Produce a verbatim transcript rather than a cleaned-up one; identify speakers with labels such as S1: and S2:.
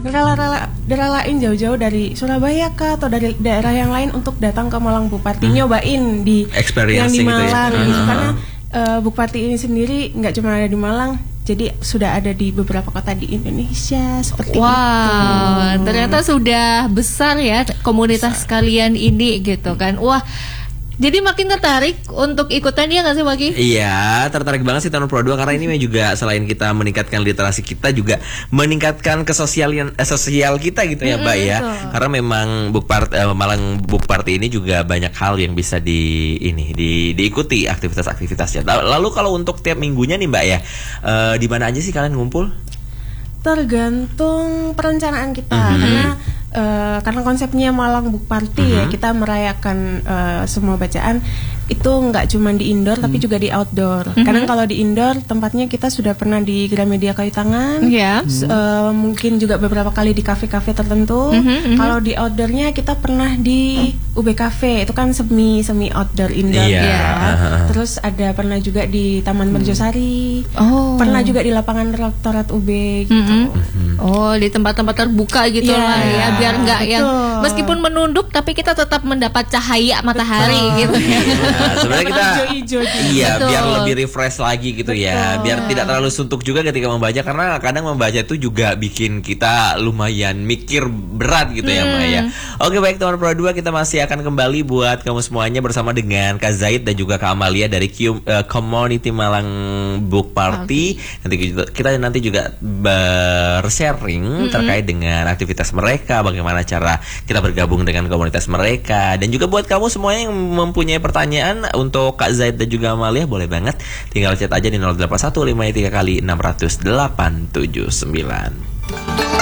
S1: rela-rela direlain jauh-jauh dari Surabaya kah atau dari daerah yang lain untuk datang ke Malang Book Party, hmm. nyobain di yang di Malang gitu, ya? gitu. Uh-huh. Karena uh, Book Party ini sendiri nggak cuma ada di Malang, jadi sudah ada di beberapa kota di Indonesia seperti
S2: wow,
S1: itu.
S2: Wow, ternyata sudah besar ya komunitas besar. Kalian ini gitu kan. Wah, jadi makin tertarik untuk ikutan ya nggak sih Waki?
S3: Iya, tertarik banget sih tahun Pro dua karena ini juga selain kita meningkatkan literasi kita juga meningkatkan kesosialian eh, sosial kita gitu ya, Mbak mm-hmm, ya. So. Karena memang Book Party eh, Malang Book Party ini juga banyak hal yang bisa di ini di diikuti aktivitas-aktivitasnya. Lalu kalau untuk tiap minggunya nih Mbak ya, eh, di mana aja sih kalian ngumpul?
S1: Tergantung perencanaan kita, mm-hmm. karena uh, karena konsepnya Malang Book Party mm-hmm. ya, kita merayakan uh, semua bacaan itu nggak cuma di indoor mm-hmm. tapi juga di outdoor. Mm-hmm. Karena kalau di indoor tempatnya kita sudah pernah di Gramedia Kayu Tangan, yeah. mm-hmm. uh, mungkin juga beberapa kali di kafe-kafe tertentu. Mm-hmm. Kalau di outdoornya kita pernah di U B Cafe, itu kan semi semi outdoor indoor yeah. ya. Uh-huh. Terus ada pernah juga di Taman Merjosari, oh. pernah juga di lapangan Rektorat U B gitu.
S2: Mm-hmm. Oh, di tempat-tempat terbuka gitu yeah. lah ya, biar nggak yang meskipun menunduk tapi kita tetap mendapat cahaya matahari betul. Gitu.
S3: Nah, sebenarnya kita hijau-hijau iya betul. Biar lebih refresh lagi gitu betul. Ya, biar tidak terlalu suntuk juga ketika membaca karena kadang membaca itu juga bikin kita lumayan mikir berat gitu hmm. ya Maya. Oke baik teman Pro dua, kita masih akan kembali buat kamu semuanya bersama dengan Kak Zaid dan juga Kak Amalia dari Q, uh, Community Malang Book Party. Okay. Nanti kita nanti juga bersharing mm-hmm. terkait dengan aktivitas mereka, bagaimana cara kita bergabung dengan komunitas mereka, dan juga buat kamu semuanya yang mempunyai pertanyaan untuk Kak Zaid dan juga Amalia boleh banget tinggal chat aja di nol delapan satu lima tiga kali enam nol nol delapan tujuh sembilan.